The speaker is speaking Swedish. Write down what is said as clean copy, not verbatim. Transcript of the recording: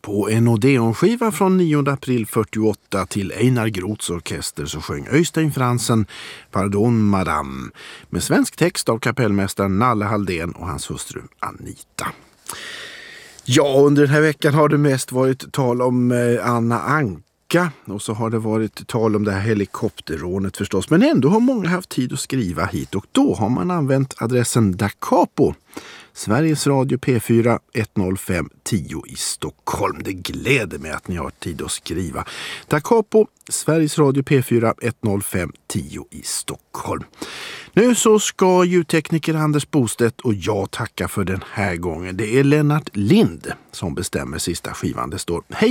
På en Odeon-skiva från 9 april 48 till Einar Groths orkester så sjöng Öystein Fransen Pardon Madame med svensk text av kapellmästaren Nalle Halldén och hans hustru Anita. Ja, under den här veckan har det mest varit tal om Anna Anka och så har det varit tal om det här helikopterrånet förstås. Men ändå har många haft tid att skriva hit och då har man använt adressen Da Capo. Sveriges Radio P4 105 10 i Stockholm. Det gläder mig att ni har tid att skriva. Da Capo, Sveriges Radio P4 105 10 i Stockholm. Nu så ska ljudtekniker Anders Bostedt och jag tacka för den här gången. Det är Lennart Lind som bestämmer sista skivan. Det står hej